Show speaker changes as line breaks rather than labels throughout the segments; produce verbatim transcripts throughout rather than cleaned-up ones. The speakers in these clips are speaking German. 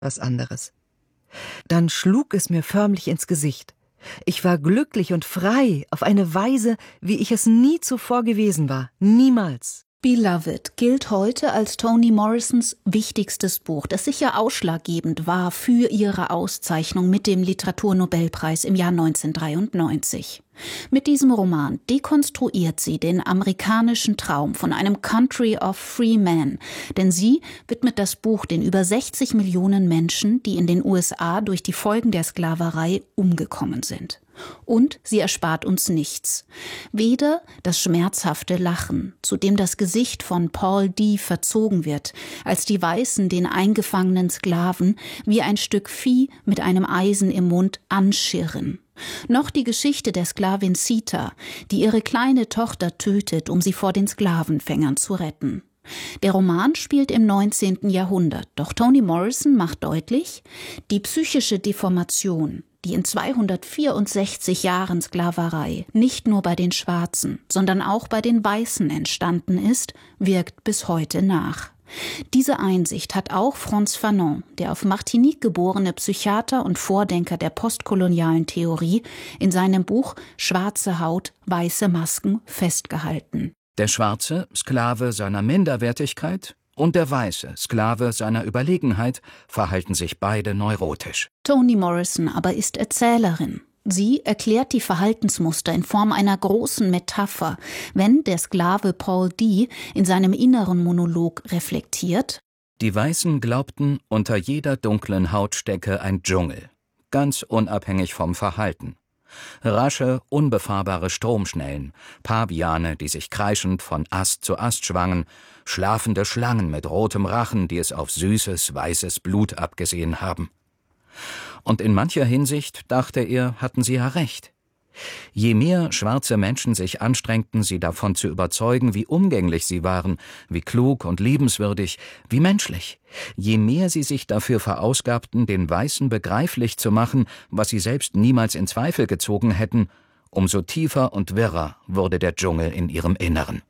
was anderes. Dann schlug es mir förmlich ins Gesicht. Ich war glücklich und frei auf eine Weise, wie ich es nie zuvor gewesen war. Niemals.
Beloved gilt heute als Toni Morrisons wichtigstes Buch, das sicher ausschlaggebend war für ihre Auszeichnung mit dem Literaturnobelpreis im Jahr neunzehnhundertdreiundneunzig. Mit diesem Roman dekonstruiert sie den amerikanischen Traum von einem Country of Free Men, denn sie widmet das Buch den über sechzig Millionen Menschen, die in den U S A durch die Folgen der Sklaverei umgekommen sind. Und sie erspart uns nichts. Weder das schmerzhafte Lachen, zu dem das Gesicht von Paul D. verzogen wird, als die Weißen den eingefangenen Sklaven wie ein Stück Vieh mit einem Eisen im Mund anschirren. Noch die Geschichte der Sklavin Sita, die ihre kleine Tochter tötet, um sie vor den Sklavenfängern zu retten. Der Roman spielt im neunzehnten Jahrhundert, doch Toni Morrison macht deutlich, die psychische Deformation, die in zweihundertvierundsechzig Jahren Sklaverei nicht nur bei den Schwarzen, sondern auch bei den Weißen entstanden ist, wirkt bis heute nach. Diese Einsicht hat auch Frantz Fanon, der auf Martinique geborene Psychiater und Vordenker der postkolonialen Theorie, in seinem Buch »Schwarze Haut, weiße Masken« festgehalten.
Der Schwarze, Sklave seiner Minderwertigkeit, und der Weiße, Sklave seiner Überlegenheit, verhalten sich beide neurotisch.
Toni Morrison aber ist Erzählerin. Sie erklärt die Verhaltensmuster in Form einer großen Metapher, wenn der Sklave Paul D. in seinem inneren Monolog reflektiert:
Die Weißen glaubten, unter jeder dunklen Haut stecke ein Dschungel, ganz unabhängig vom Verhalten. Rasche, unbefahrbare Stromschnellen, Paviane, die sich kreischend von Ast zu Ast schwangen, schlafende Schlangen mit rotem Rachen, die es auf süßes, weißes Blut abgesehen haben. Und in mancher Hinsicht, dachte er, hatten sie ja recht. Je mehr schwarze Menschen sich anstrengten, sie davon zu überzeugen, wie umgänglich sie waren, wie klug und liebenswürdig, wie menschlich, je mehr sie sich dafür verausgabten, den Weißen begreiflich zu machen, was sie selbst niemals in Zweifel gezogen hätten, umso tiefer und wirrer wurde der Dschungel in ihrem Inneren.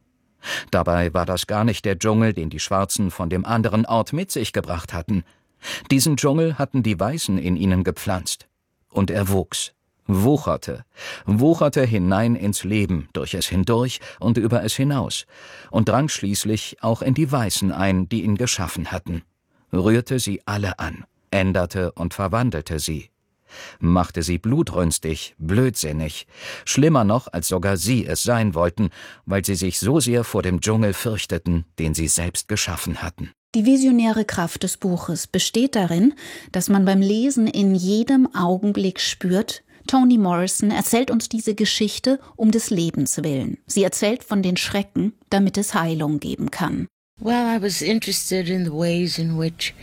Dabei war das gar nicht der Dschungel, den die Schwarzen von dem anderen Ort mit sich gebracht hatten. Diesen Dschungel hatten die Weißen in ihnen gepflanzt. Und er wuchs. Wucherte, wucherte hinein ins Leben, durch es hindurch und über es hinaus, und drang schließlich auch in die Weißen ein, die ihn geschaffen hatten, rührte sie alle an, änderte und verwandelte sie, machte sie blutrünstig, blödsinnig, schlimmer noch, als sogar sie es sein wollten, weil sie sich so sehr vor dem Dschungel fürchteten, den sie selbst geschaffen hatten.
Die visionäre Kraft des Buches besteht darin, dass man beim Lesen in jedem Augenblick spürt, Toni Morrison erzählt uns diese Geschichte um des Lebens willen. Sie erzählt von den Schrecken, damit es Heilung geben kann.
Well, I was interested in the ways in which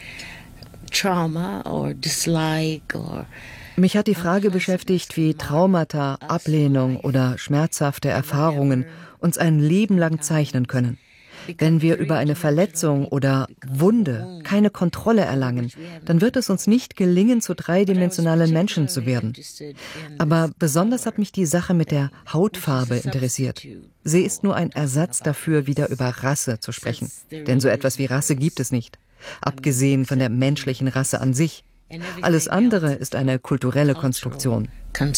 trauma or dislike or
Mich hat die Frage beschäftigt, wie Traumata, Ablehnung oder schmerzhafte Erfahrungen uns ein Leben lang zeichnen können. Wenn wir über eine Verletzung oder Wunde keine Kontrolle erlangen, dann wird es uns nicht gelingen, zu dreidimensionalen Menschen zu werden. Aber besonders hat mich die Sache mit der Hautfarbe interessiert. Sie ist nur ein Ersatz dafür, wieder über Rasse zu sprechen. Denn so etwas wie Rasse gibt es nicht, abgesehen von der menschlichen Rasse an sich. Alles andere ist eine kulturelle Konstruktion.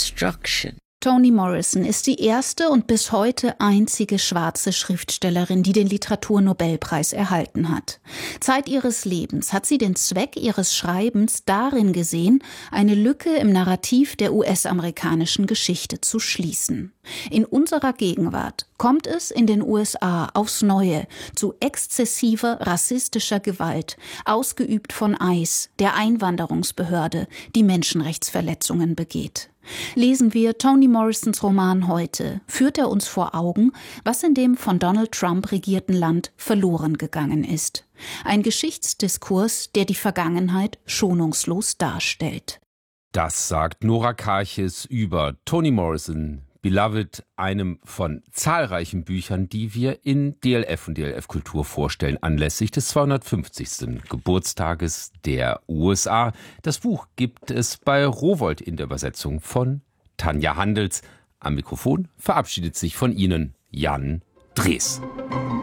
Toni Morrison ist die erste und bis heute einzige schwarze Schriftstellerin, die den Literaturnobelpreis erhalten hat. Zeit ihres Lebens hat sie den Zweck ihres Schreibens darin gesehen, eine Lücke im Narrativ der U S-amerikanischen Geschichte zu schließen. In unserer Gegenwart kommt es in den U S A aufs Neue zu exzessiver rassistischer Gewalt, ausgeübt von ICE, der Einwanderungsbehörde, die Menschenrechtsverletzungen begeht. Lesen wir Toni Morrisons Roman heute, führt er uns vor Augen, was in dem von Donald Trump regierten Land verloren gegangen ist. Ein Geschichtsdiskurs, der die Vergangenheit schonungslos darstellt.
Das sagt Nora Karches über Toni Morrison, Beloved, einem von zahlreichen Büchern, die wir in D L F und D L F Kultur vorstellen, anlässlich des zweihundertfünfzigsten Geburtstages der U S A. Das Buch gibt es bei Rowohlt in der Übersetzung von Tanja Handels. Am Mikrofon verabschiedet sich von Ihnen Jan Drees.